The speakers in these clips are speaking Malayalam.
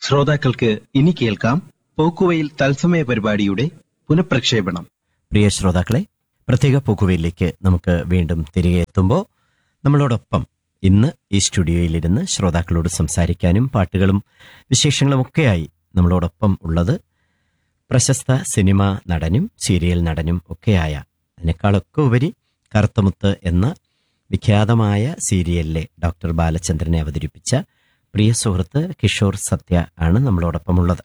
ശ്രോതാക്കൾക്ക് ഇനി കേൾക്കാം പോക്കുവെയിൽ തത്സമയ പരിപാടിയുടെ പുനഃപ്രക്ഷേപണം. പ്രിയ ശ്രോതാക്കളെ, പ്രത്യേക പോക്കുവെയിലേക്ക് നമുക്ക് വീണ്ടും തിരികെ എത്തുമ്പോൾ നമ്മളോടൊപ്പം ഇന്ന് ഈ സ്റ്റുഡിയോയിലിരുന്ന് ശ്രോതാക്കളോട് സംസാരിക്കാനും പാട്ടുകളും വിശേഷങ്ങളും ഒക്കെയായി നമ്മളോടൊപ്പം ഉള്ളത് പ്രശസ്ത സിനിമാ നടനും സീരിയൽ നടനും ഒക്കെയായ, അതിനേക്കാളൊക്കെ ഉപരി കറുത്തമുത്ത് എന്ന വിഖ്യാതമായ സീരിയലിലെ ഡോക്ടർ ബാലചന്ദ്രനെ അവതരിപ്പിച്ച പ്രിയ സുഹൃത്ത് കിഷോർ സത്യ ആണ് നമ്മളോടൊപ്പമുള്ളത്.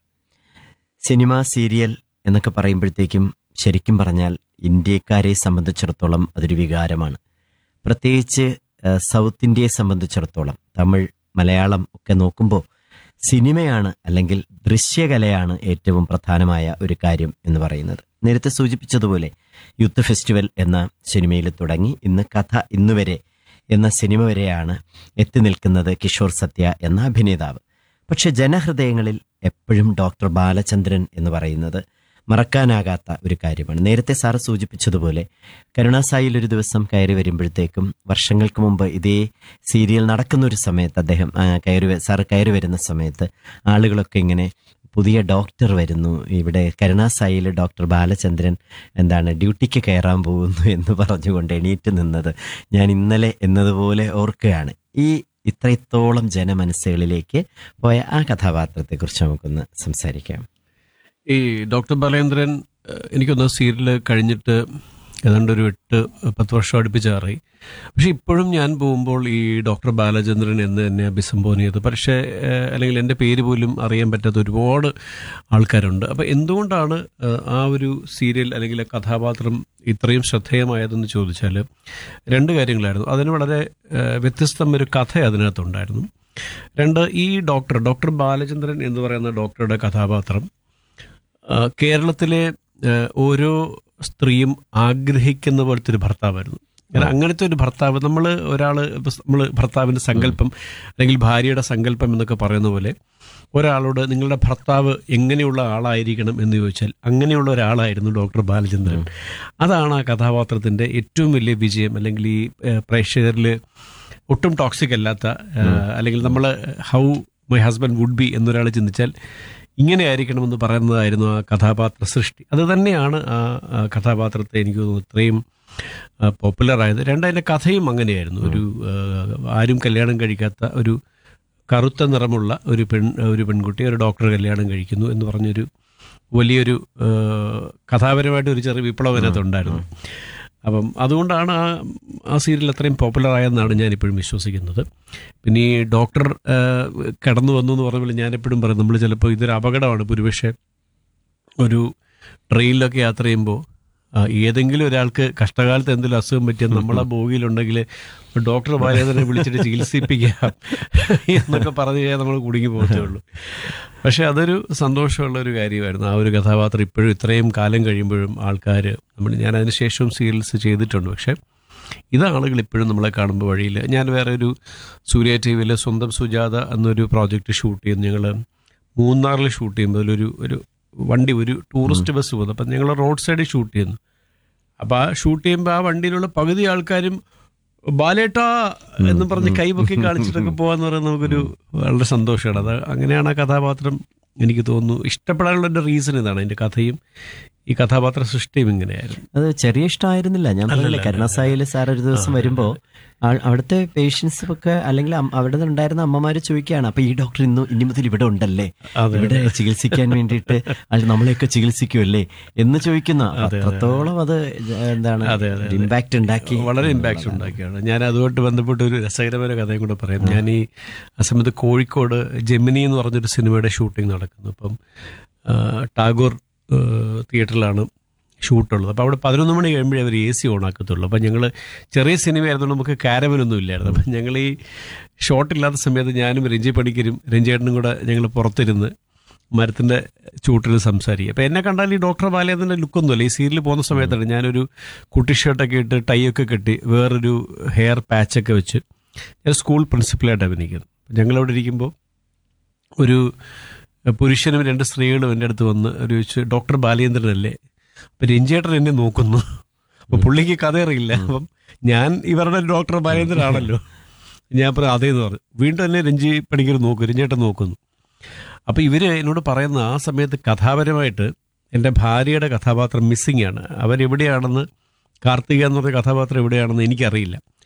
സിനിമ, സീരിയൽ എന്നൊക്കെ പറയുമ്പോഴത്തേക്കും ശരിക്കും പറഞ്ഞാൽ ഇന്ത്യക്കാരെ സംബന്ധിച്ചിടത്തോളം അതൊരു വികാരമാണ്. പ്രത്യേകിച്ച് സൗത്ത് ഇന്ത്യയെ സംബന്ധിച്ചിടത്തോളം തമിഴ്, മലയാളം ഒക്കെ നോക്കുമ്പോൾ സിനിമയാണ് അല്ലെങ്കിൽ ദൃശ്യകലയാണ് ഏറ്റവും പ്രധാനമായ ഒരു കാര്യം എന്ന് പറയുന്നത്. നേരത്തെ സൂചിപ്പിച്ചതുപോലെ യൂത്ത് ഫെസ്റ്റിവൽ എന്ന സിനിമയിൽ തുടങ്ങി ഇന്ന് കഥ ഇന്നുവരെ എന്ന സിനിമ വരെയാണ് എത്തി നിൽക്കുന്നത് കിഷോർ സത്യ എന്ന അഭിനേതാവ്. പക്ഷെ ജനഹൃദയങ്ങളിൽ എപ്പോഴും ഡോക്ടർ ബാലചന്ദ്രൻ എന്ന് പറയുന്നത് മറക്കാനാകാത്ത ഒരു കാര്യമാണ്. നേരത്തെ സാറ് സൂചിപ്പിച്ചതുപോലെ കരുണാസായിൽ ഒരു ദിവസം കയറി വരുമ്പോഴത്തേക്കും വർഷങ്ങൾക്ക് മുമ്പ് ഇതേ സീരിയൽ നടക്കുന്ന ഒരു സമയത്ത് അദ്ദേഹം സാറ് കയറി വരുന്ന സമയത്ത് ആളുകളൊക്കെ ഇങ്ങനെ പുതിയ ഡോക്ടർ വരുന്നു, ഇവിടെ കരുണാസായിൽ ഡോക്ടർ ബാലചന്ദ്രൻ ഡ്യൂട്ടിക്ക് കയറാൻ പോകുന്നു എന്ന് പറഞ്ഞുകൊണ്ട് എണീറ്റ് നിന്നത് ഞാൻ ഇന്നലെ എന്നതുപോലെ ഓർക്കുകയാണ്. ഇത്രത്തോളം ജനമനസ്സുകളിലേക്ക് പോയ ആ കഥാപാത്രത്തെക്കുറിച്ച് നമുക്കൊന്ന് സംസാരിക്കാം. ഈ ഡോക്ടർ ബാലേന്ദ്രൻ എനിക്കൊന്ന് സീരിയൽ കഴിഞ്ഞിട്ട് ഏതാണ്ട് ഒരു 8-10 വർഷം അടുപ്പിച്ചാറായി. പക്ഷെ ഇപ്പോഴും ഞാൻ പോകുമ്പോൾ ഈ ഡോക്ടർ ബാലചന്ദ്രൻ എന്ന് എന്നെ അഭിസംബോധന ചെയ്ത് പക്ഷേ അല്ലെങ്കിൽ എൻ്റെ പേര് പോലും അറിയാൻ പറ്റാത്ത ഒരുപാട് ആൾക്കാരുണ്ട്. അപ്പം എന്തുകൊണ്ടാണ് ആ ഒരു സീരിയൽ അല്ലെങ്കിൽ കഥാപാത്രം ഇത്രയും ശ്രദ്ധേയമായതെന്ന് ചോദിച്ചാൽ 2 കാര്യങ്ങളായിരുന്നു. അതിന് വളരെ വ്യത്യസ്തം ഒരു കഥ അതിനകത്തുണ്ടായിരുന്നു. 2, ഈ ഡോക്ടർ ബാലചന്ദ്രൻ എന്ന് പറയുന്ന ഡോക്ടറുടെ കഥാപാത്രം കേരളത്തിലെ ഓരോ സ്ത്രീയും ആഗ്രഹിക്കുന്ന പോലത്തെ ഒരു ഭർത്താവായിരുന്നു. കാരണം അങ്ങനത്തെ ഒരു ഭർത്താവ്, നമ്മൾ ഭർത്താവിൻ്റെ സങ്കല്പം അല്ലെങ്കിൽ ഭാര്യയുടെ സങ്കല്പം എന്നൊക്കെ പറയുന്ന പോലെ ഒരാളോട് നിങ്ങളുടെ ഭർത്താവ് എങ്ങനെയുള്ള ആളായിരിക്കണം എന്ന് ചോദിച്ചാൽ അങ്ങനെയുള്ള ഒരാളായിരുന്നു ഡോക്ടർ ബാലചന്ദ്രൻ. അതാണ് ആ കഥാപാത്രത്തിൻ്റെ ഏറ്റവും വലിയ വിജയം. അല്ലെങ്കിൽ ഈ പ്രേക്ഷകരിൽ ഒട്ടും ടോക്സിക് അല്ലാത്ത, അല്ലെങ്കിൽ നമ്മൾ how my husband would be എന്നൊരാൾ ചിന്തിച്ചാൽ ഇങ്ങനെ ആയിരിക്കണമെന്ന് പറയുന്നതായിരുന്നു ആ കഥാപാത്ര സൃഷ്ടി. അത് തന്നെയാണ് ആ കഥാപാത്രത്തെ എനിക്ക് തോന്നുന്നു ഇത്രയും പോപ്പുലറായത്. 2, അതിൻ്റെ കഥയും അങ്ങനെയായിരുന്നു. ഒരു ആരും കല്യാണം കഴിക്കാത്ത ഒരു കറുത്ത നിറമുള്ള ഒരു പെൺകുട്ടി ഒരു ഡോക്ടർ കല്യാണം കഴിക്കുന്നു എന്ന് പറഞ്ഞൊരു വലിയൊരു കഥാപരമായിട്ട് ഒരു ചെറിയ വിപ്ലവം അതിനകത്തുണ്ടായിരുന്നു. അപ്പം അതുകൊണ്ടാണ് ആ സീരിയൽ അത്രയും പോപ്പുലറായെന്നാണ് ഞാനിപ്പോഴും വിശ്വസിക്കുന്നത്. പിന്നെ ഈ ഡോക്ടർ കടന്നു വന്നു എന്ന് പറഞ്ഞപ്പോൾ ഞാനെപ്പോഴും പറയും, നമ്മൾ ചിലപ്പോൾ ഇതൊരു അപകടമാണ്. ഒരുപക്ഷെ ഒരു ട്രെയിനിലൊക്കെ യാത്ര ചെയ്യുമ്പോൾ ഏതെങ്കിലും ഒരാൾക്ക് കഷ്ടകാലത്ത് എന്തെങ്കിലും അസുഖം പറ്റിയാൽ നമ്മളെ ബോഗിയിലുണ്ടെങ്കിൽ ഡോക്ടർ ബാലേന്ദ്രനെ വിളിച്ചിട്ട് ചികിത്സിപ്പിക്കാം എന്നൊക്കെ പറഞ്ഞു കഴിഞ്ഞാൽ നമ്മൾ കുടുങ്ങി പോകത്തേ ഉള്ളൂ. പക്ഷെ അതൊരു സന്തോഷമുള്ള ഒരു കാര്യമായിരുന്നു. ആ ഒരു കഥാപാത്രം ഇപ്പോഴും ഇത്രയും കാലം കഴിയുമ്പോഴും ആൾക്കാർ ഞാൻ അതിന് ശേഷവും സീരിയൽസ് ചെയ്തിട്ടുണ്ട്. പക്ഷേ ഇത് ആളുകൾ ഇപ്പോഴും നമ്മളെ കാണുമ്പോൾ വഴിയിൽ. ഞാൻ വേറെ ഒരു സൂര്യ ടി വിയിലെ സ്വന്തം സുജാത എന്നൊരു പ്രോജക്റ്റ് ഷൂട്ട് ചെയ്യുന്നു. ഞങ്ങൾ മൂന്നാറിൽ ഷൂട്ട് ചെയ്യുമ്പോൾ ഒരു വണ്ടി, ഒരു ടൂറിസ്റ്റ് ബസ് പോകുന്നു. അപ്പം ഞങ്ങൾ റോഡ് സൈഡിൽ ഷൂട്ട് ചെയ്യുന്നു. അപ്പോൾ ആ ഷൂട്ട് ചെയ്യുമ്പോൾ ആ വണ്ടിയിലുള്ള പകുതി ആൾക്കാരും ബാലേട്ടാ എന്ന് പറഞ്ഞ് കൈപൊക്കി കാണിച്ചിട്ടൊക്കെ പോകാന്ന് പറയുന്നത് നമുക്കൊരു വളരെ സന്തോഷമാണ്. അത് അങ്ങനെയാണ് ആ കഥാപാത്രം എനിക്ക് തോന്നുന്നു ഇഷ്ടപ്പെടാനുള്ള റീസൺ ഇതാണ്. അതിൻ്റെ കഥയും ഈ കഥാപാത്ര സൃഷ്ടിയും ഇങ്ങനെയായിരുന്നു. അത് ചെറിയ ഇഷ്ടമായിരുന്നില്ല. ഞാൻ പറഞ്ഞില്ലേ, കരുണാസായിൽ സാർ ഒരു ദിവസം വരുമ്പോൾ അവിടുത്തെ പേഷ്യൻസ് ഒക്കെ അല്ലെങ്കിൽ അവിടെ ഉണ്ടായിരുന്ന അമ്മമാര് ചോദിക്കുകയാണ്, അപ്പൊ ഈ ഡോക്ടർ ഇനി മുതൽ ഇവിടെ ഉണ്ടല്ലേ, ഇവിടെ ചികിത്സിക്കാൻ വേണ്ടിയിട്ട് നമ്മളെയൊക്കെ ചികിത്സിക്കുമല്ലേ എന്ന് ചോദിക്കുന്ന അത്രത്തോളം അത് ഇമ്പാക്ട് ഉണ്ടാക്കി, വളരെ ഇമ്പാക്ട് ഉണ്ടാക്കിയാണ്. ഞാൻ അതുമായിട്ട് ബന്ധപ്പെട്ട് ഒരു രസകരമായ കഥയും കൂടെ പറയാം. ഞാൻ ഈ സമയത്ത് കോഴിക്കോട് ജെമിനി എന്ന് പറഞ്ഞൊരു സിനിമയുടെ ഷൂട്ടിംഗ് നടക്കുന്നു. അപ്പം ടാഗോർ തിയേറ്ററിലാണ് ഷൂട്ടുള്ളത്. അപ്പോൾ അവിടെ 11 മണി കഴിയുമ്പോഴേ അവർ AC ഓണാക്കത്തുള്ളൂ. അപ്പം ഞങ്ങൾ ചെറിയ സിനിമയായിരുന്നുകൊണ്ട് നമുക്ക് കാരവനൊന്നും ഇല്ലായിരുന്നു. അപ്പം ഞങ്ങൾ ഈ ഷോട്ടില്ലാത്ത സമയത്ത് ഞാനും രഞ്ജി പണിക്കരും രഞ്ജേട്ടനും കൂടെ ഞങ്ങൾ പുറത്തിരുന്ന് മരത്തിൻ്റെ ചൂട്ടിൽ സംസാരിക്കും. അപ്പോൾ എന്നെ കണ്ടാൽ ഈ ഡോക്ടർ ബാലേന്ദ്രൻ്റെ ലുക്കൊന്നുമല്ല. ഈ സീരിയൽ പോകുന്ന സമയത്താണ് ഞാനൊരു കുട്ടി ഷർട്ടൊക്കെ ഇട്ട് ടൈയൊക്കെ കെട്ടി വേറൊരു ഹെയർ പാച്ചൊക്കെ വെച്ച് ഞാൻ സ്കൂൾ പ്രിൻസിപ്പലായിട്ട് അഭിനയിക്കുന്നു. ഞങ്ങളവിടെ ഇരിക്കുമ്പോൾ ഒരു പുരുഷനും 2 സ്ത്രീകളും എൻ്റെ അടുത്ത് വന്ന് ഒരു ഡോക്ടർ ബാലേന്ദ്രനല്ലേ. അപ്പം രഞ്ജേട്ടൻ എന്നെ നോക്കുന്നു. അപ്പോൾ പുള്ളിക്ക് കഥ അറിയില്ല. അപ്പം ഞാൻ ഇവരുടെ ഡോക്ടർ ബാലേന്ദ്രനാണല്ലോ. ഞാൻ പറഞ്ഞു അതേന്ന് പറഞ്ഞു. വീണ്ടും എന്നെ രഞ്ജി പണിക്കർ രഞ്ജേട്ടൻ നോക്കുന്നു. അപ്പോൾ ഇവർ എന്നോട് പറയുന്ന ആ സമയത്ത് കഥാപരമായിട്ട് എൻ്റെ ഭാര്യയുടെ കഥാപാത്രം മിസ്സിംഗ് ആണ്. അവരെവിടെയാണെന്ന്, കാർത്തിക എന്ന് പറഞ്ഞ കഥാപാത്രം എവിടെയാണെന്ന് എനിക്കറിയില്ല.